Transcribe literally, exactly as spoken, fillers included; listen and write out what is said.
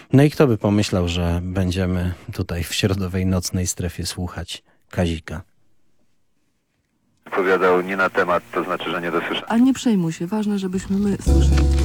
No i kto by pomyślał, że będziemy tutaj w środowej nocnej strefie słuchać Kazika. Powiadał nie na temat, to znaczy, że nie dosłyszał. A nie przejmuj się, ważne, żebyśmy my słyszeli.